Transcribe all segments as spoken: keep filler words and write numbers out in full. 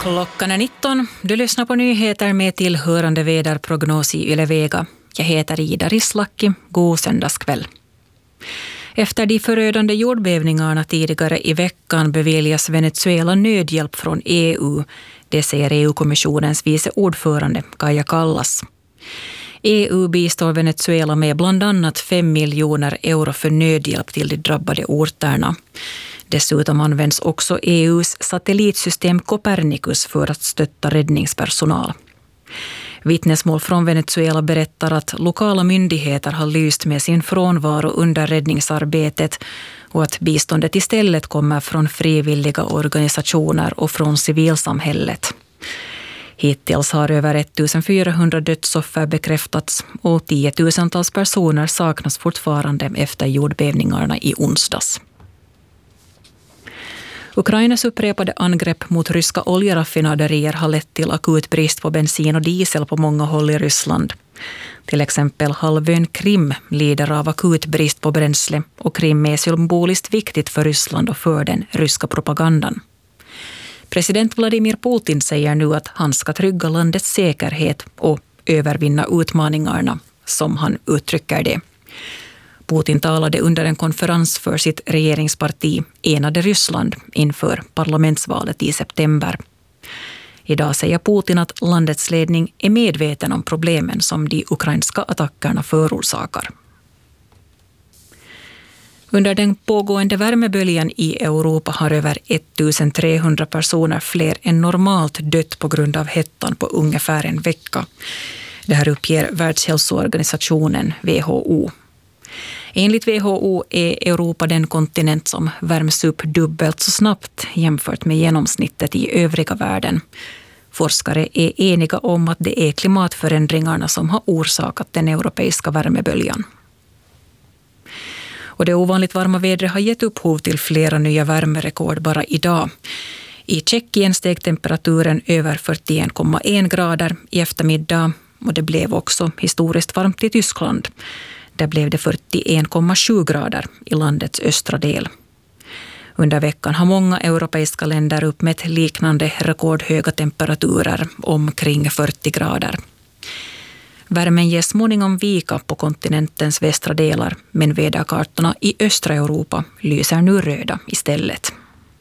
Klockan är nitton. Du lyssnar på nyheter med tillhörande väderprognos i Ylevega. Jag heter Ida Rislaki. God söndagskväll. Efter de förödande jordbävningarna tidigare i veckan beviljas Venezuela nödhjälp från E U. Det säger E U-kommissionens vice ordförande Kaja Kallas. E U bistår Venezuela med bland annat fem miljoner euro för nödhjälp till de drabbade orterna. Dessutom används också E U:s satellitsystem Copernicus för att stötta räddningspersonal. Vittnesmål från Venezuela berättar att lokala myndigheter har lyst med sin frånvaro under räddningsarbetet och att biståndet istället kommer från frivilliga organisationer och från civilsamhället. Hittills har över ettusendfyrahundra dödsoffer bekräftats och tiotusentals personer saknas fortfarande efter jordbävningarna i onsdags. Ukrainas upprepade angrepp mot ryska oljeraffinaderier har lett till akut brist på bensin och diesel på många håll i Ryssland. Till exempel halvön Krim lider av akut brist på bränsle och Krim är symboliskt viktigt för Ryssland och för den ryska propagandan. President Vladimir Putin säger nu att han ska trygga landets säkerhet och övervinna utmaningarna, som han uttrycker det. Putin talade under en konferens för sitt regeringsparti Enade Ryssland inför parlamentsvalet i september. Idag säger Putin att landets ledning är medveten om problemen som de ukrainska attackerna förorsakar. Under den pågående värmeböljan i Europa har över ettusentrehundra personer fler än normalt dött på grund av hettan på ungefär en vecka. Det här uppger Världshälsoorganisationen W H O. Enligt W H O är Europa den kontinent som värms upp dubbelt så snabbt jämfört med genomsnittet i övriga världen. Forskare är eniga om att det är klimatförändringarna som har orsakat den europeiska värmeböljan. Och det ovanligt varma vädret har gett upphov till flera nya värmerekord bara idag. I Tjeckien steg temperaturen över fyrtioen komma en grader i eftermiddag och det blev också historiskt varmt i Tyskland. Där blev det fyrtioen komma sju grader i landets östra del. Under veckan har många europeiska länder uppmätt liknande rekordhöga temperaturer omkring fyrtio grader. Värmen ger småningom vika på kontinentens västra delar, men väderkartorna i östra Europa lyser nu röda istället.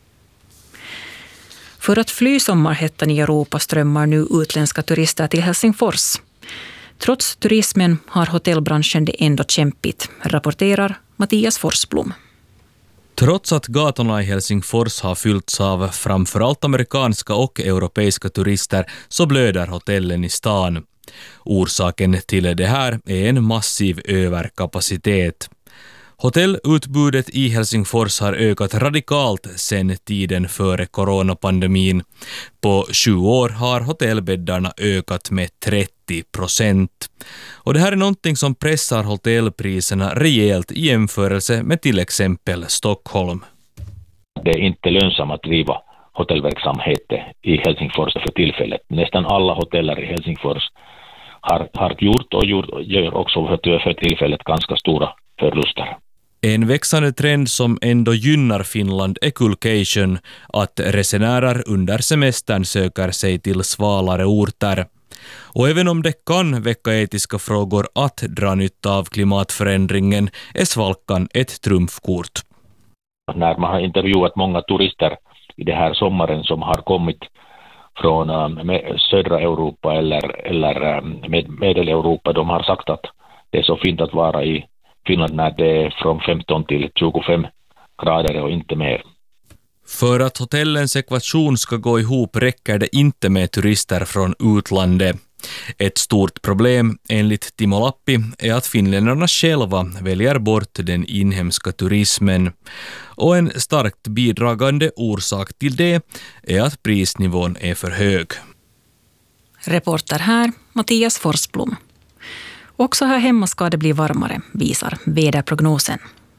För att fly sommarhettan i Europa strömmar nu utländska turister till Helsingfors. Trots turismen har hotellbranschen det ändå kämpigt, rapporterar Mattias Forsblom. Trots att gatorna i Helsingfors har fyllts av framförallt amerikanska och europeiska turister så blöder hotellen i stan. Orsaken till det här är en massiv överkapacitet. Hotellutbudet i Helsingfors har ökat radikalt sedan tiden före coronapandemin. På sju år har hotellbäddarna ökat med trettio procent. Och det här är någonting som pressar hotellpriserna rejält i jämförelse med till exempel Stockholm. Det är inte lönsamt att driva hotellverksamhet i Helsingfors för tillfället. Nästan alla hoteller i Helsingfors har, har gjort och gjort, gör också för, för tillfället ganska stora förluster. En växande trend som ändå gynnar Finland är kulcation, att resenärer under semestern söker sig till svalare orter. Och även om det kan väcka etiska frågor att dra nytta av klimatförändringen är svalkan ett trumfkort. När man har intervjuat många turister i det här sommaren som har kommit från äh, södra Europa eller, eller äh, med, Medeleuropa, de har sagt att det är så fint att vara i Finland när det är från femton till tjugofem grader och inte mer. För att hotellens ekvation ska gå ihop räcker det inte med turister från utlandet. Ett stort problem enligt Timo Lappi är att finländarna själva väljer bort den inhemska turismen. Och en starkt bidragande orsak till det är att prisnivån är för hög. Reporter här, Mattias Forsblom. Också här hemma ska det bli varmare, visar väderprognosen.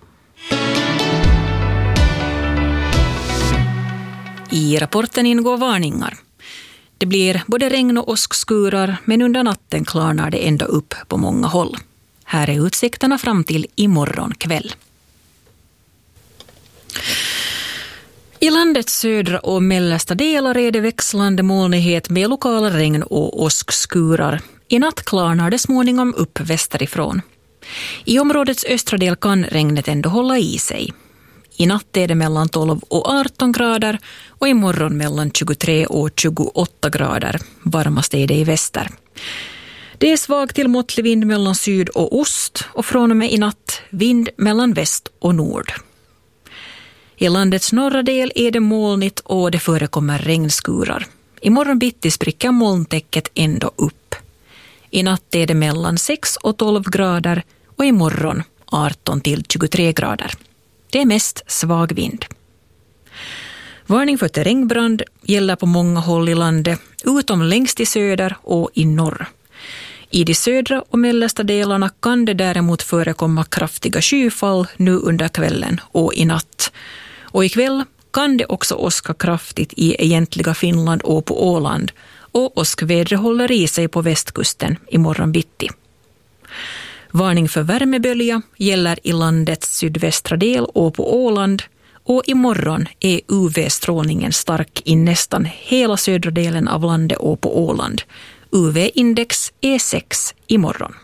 I rapporten ingår varningar. Det blir både regn och åskskurar, men under natten klarnar det ändå upp på många håll. Här är utsikterna fram till imorgon kväll. I landets södra och mellersta delar är det växlande molnighet med lokala regn- och åskskurar. I natt klarnar det småningom upp västerifrån. I områdets östra del kan regnet ändå hålla i sig. I natt är det mellan tolv och arton grader och imorgon mellan tjugotre och tjugoåtta grader. Varmast är det i väster. Det är svag till måttlig vind mellan syd och ost och från och med i natt vind mellan väst och nord. I landets norra del är det molnigt och det förekommer regnskurar. Imorgon bitti spricker molntäcket ändå upp. I natt är det mellan sex och tolv grader och imorgon arton till tjugotre grader. Det är mest svag vind. Varning för terrängbrand gäller på många håll i landet, utom längst i söder och i norr. I de södra och mellersta delarna kan det däremot förekomma kraftiga skyfall nu under kvällen och i natt. Och ikväll kan det också åska kraftigt i egentliga Finland och på Åland, och åskvädret håller i sig på västkusten i morgon bitti. Varning för värmebölja gäller i landets sydvästra del och på Åland, och imorgon är U V-strålningen stark i nästan hela södra delen av landet och på Åland. U V-index är sex imorgon.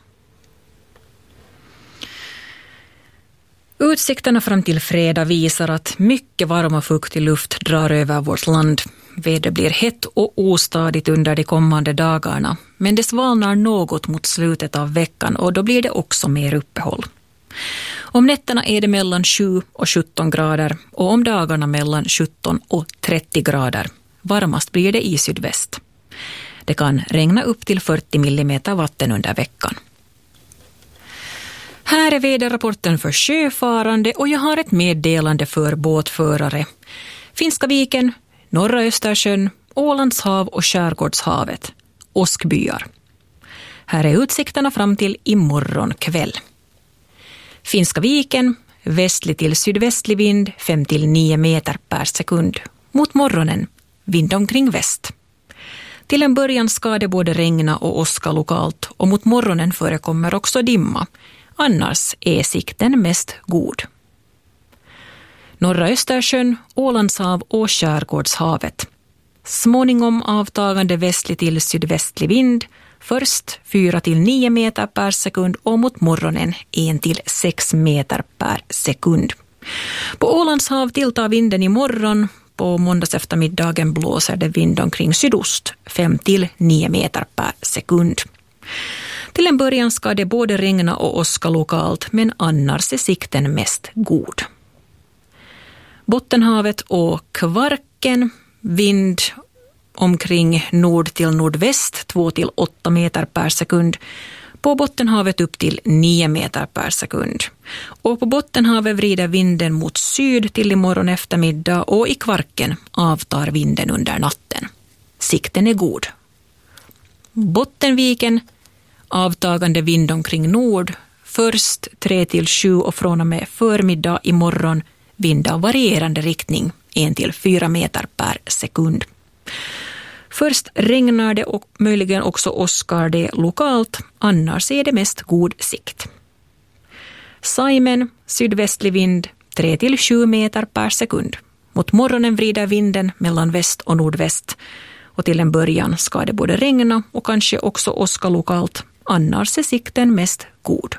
Utsikterna fram till fredag visar att mycket varm och fuktig luft drar över vårt land. Vädret blir hett och ostadigt under de kommande dagarna, men det svalnar något mot slutet av veckan och då blir det också mer uppehåll. Om nätterna är det mellan sju och sjutton grader och om dagarna mellan sjutton och trettio grader. Varmast blir det i sydväst. Det kan regna upp till fyrtio millimeter vatten under veckan. Här är väderrapporten för sjöfarande och jag har ett meddelande för båtförare. Finska viken, norra Östersjön, Ålands hav och Skärgårdshavet. Åskbyar. Här är utsikterna fram till imorgon kväll. Finska viken, västlig till sydvästlig vind fem till nio meter per sekund. Mot morgonen, vind omkring väst. Till en början ska det både regna och åska lokalt och mot morgonen förekommer också dimma. Annars är sikten mest god. Norra Östersjön, Ålands hav och Skärgårdshavet. Småningom avtagande västlig till sydvästlig vind. Först fyra till nio meter per sekund och mot morgonen en till sex meter per sekund. På Ålands hav tilltar vinden imorgon. På måndags eftermiddagen blåser det vind omkring sydost, fem till nio meter per sekund. Till en början ska det både regna och åska lokalt, men annars är sikten mest god. Bottenhavet och Kvarken, vind omkring nord till nordväst, två till åtta meter per sekund. På Bottenhavet upp till nio meter per sekund. Och på Bottenhavet vrider vinden mot syd till imorgon eftermiddag och i Kvarken avtar vinden under natten. Sikten är god. Bottenviken, avtagande vind omkring nord, först tre till sju och från och med förmiddag imorgon vind av varierande riktning, en till fyra meter per sekund. Först regnar det och möjligen också åskar det lokalt, annars är det mest god sikt. Saimen, sydvästlig vind, tre till sju meter per sekund. Mot morgonen vrider vinden mellan väst och nordväst och till en början ska det både regna och kanske också åska lokalt, annars är sikten mest god.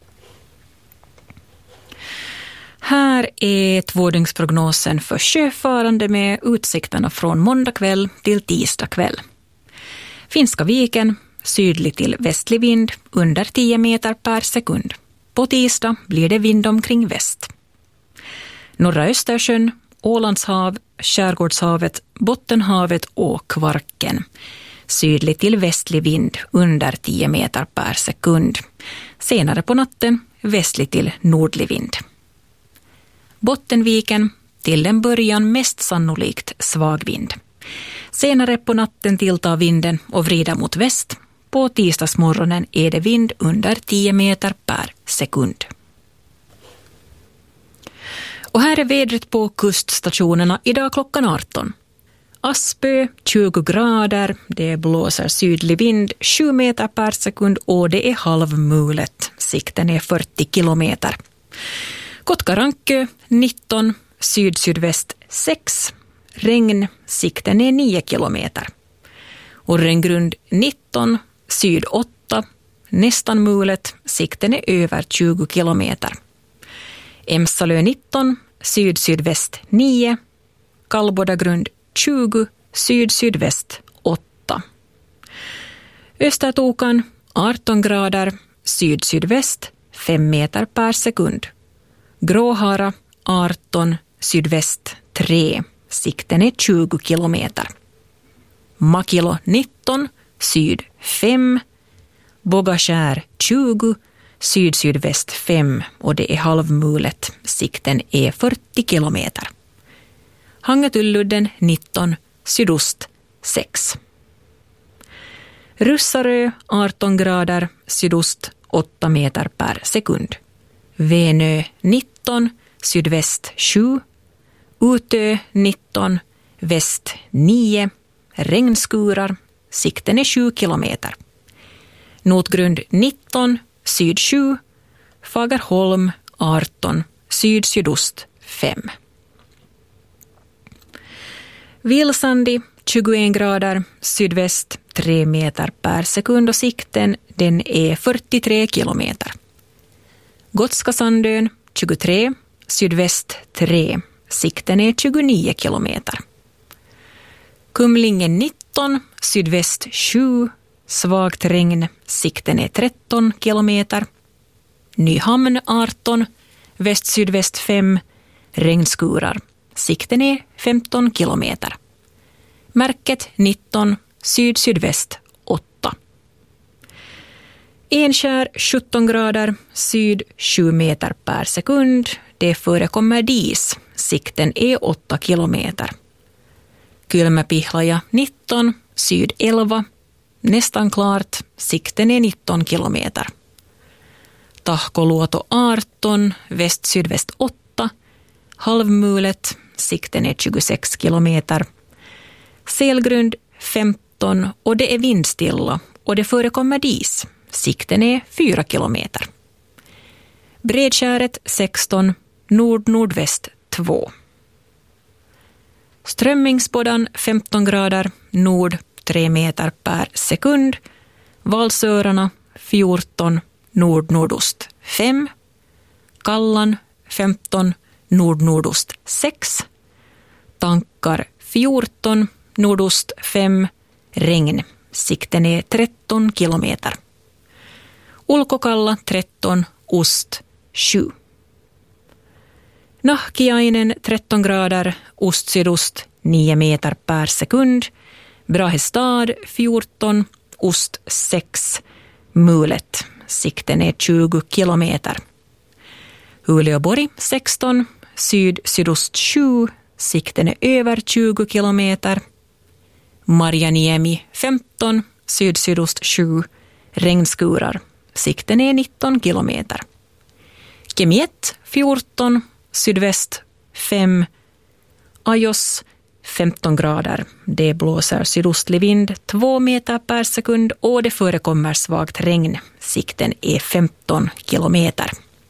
Här är tvådygnsprognosen för sjöfarande med utsikterna från måndag kväll till tisdag kväll. Finska viken, sydlig till västlig vind, under tio meter per sekund. På tisdag blir det vind omkring väst. Norra Östersjön, Ålands hav, Skärgårdshavet, Bottenhavet och Kvarken. Sydlig till västlig vind, under tio meter per sekund. Senare på natten, västlig till nordlig vind. Bottenviken, till en början mest sannolikt svag vind. Senare på natten tilltar vinden och vrider mot väst. På tisdagsmorgonen är det vind under tio meter per sekund. Och här är vädret på kuststationerna idag klockan arton. Aspö tjugo grader, det blåser sydlig vind sju meter per sekund och det är halvmulet. Sikten är fyrtio kilometer. Kotkarankö nitton, syd-sydväst sex, regn, sikten är nio kilometer. Orrengrund nitton, syd åtta, nästan mulet, sikten är över tjugo kilometer. Emsalö nitton, syd-sydväst nio, Kallbodagrund tjugo, syd-sydväst åtta. Östertokan arton grader, syd-sydväst fem meter per sekund. Gråhara arton, sydväst tre, sikten är tjugo kilometer. Makilo nitton, syd fem, Bogaskär tjugo, syd-sydväst fem och det är halvmulet, sikten är fyrtio kilometer. Hangetulludden nitton, sydost sex. Russarö arton grader, sydost åtta meter per sekund. Venö nitton, sydväst sju, Utö nitton, väst nio, regnskurar, sikten är sju kilometer. Notgrund nitton, syd sju, Fagerholm arton, syd-sydost fem. Vilsandi tjugoen grader, sydväst tre meter per sekund och sikten den är fyrtiotre kilometer. Gotska Sandön tjugotre, sydväst tre, sikten är tjugonio kilometer. Kumlingen nitton, sydväst sju, svagt regn, sikten är tretton kilometer. Nyhamn arton, väst-sydväst fem, regnskurar, sikten är femton kilometer. Märket nitton, syd-sydväst åtta. Enskär sjutton grader, syd sju meter per sekund. Det förekommer dis, sikten är åtta kilometer. Kylmäpihlaja nitton, syd elva, nästan klart, sikten är nitton kilometer. Tahkoluoto arton, väst-sydväst åtta, halvmulet, sikten är tjugosex kilometer. Selgrund femton och det är vindstilla och det förekommer dis, sikten är fyra kilometer. Bredskäret sexton, nord-nordväst två. Strömmingsbådan femton grader, nord tre meter per sekund. Valsörarna fjorton, nord-nordost fem. Kallan femton, nord-nordost sex. Tankar fjorton, nordost fem. Regn, sikten är tretton kilometer. Ulkokalla tretton, ost sju. Nahkiainen tretton grader, ost-sydost nio meter per sekund. Brahestad fjorton, ost sex, mulet, sikten är tjugo kilometer. Uleåborg sexton, syd-sydost sju, sikten är över tjugo kilometer. Marjaniemi femton, syd-sydost sju, regnskurar, sikten är nitton kilometer. Kemiet fjorton, sydväst fem, Ajos femton grader. Det blåser sydostlig vind två meter per sekund och det förekommer svagt regn. Sikten är femton kilometer.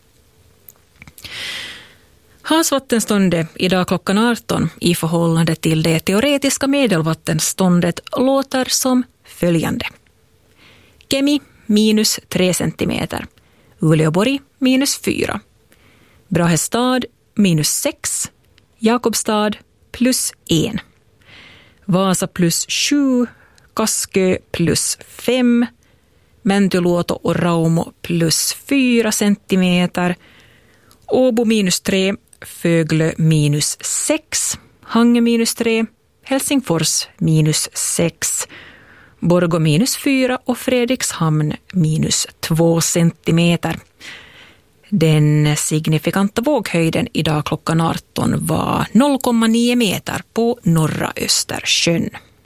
Havsvattenståndet idag klockan arton i förhållande till det teoretiska medelvattenståndet låter som följande. Kemi minus tre centimeter. Uleåborg minus fyra. Brahestad minus sex. Jakobstad plus en. Vasa plus sju. Kaskö plus fem. Mäntyluoto och Raumo plus fyra centimeter. Åbo minus tre. Föglö minus sex. Hange minus tre. Helsingfors minus sex. Borgå minus fyra och Fredrikshamn minus två centimeter. Den signifikanta våghöjden idag klockan arton var noll komma nio meter på norra Östersjön.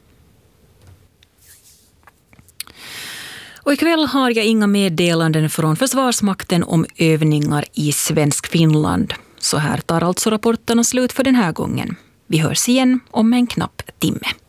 Och ikväll har jag inga meddelanden från Försvarsmakten om övningar i svensk Finland. Så här tar alltså rapporterna slut för den här gången. Vi hörs igen om en knapp timme.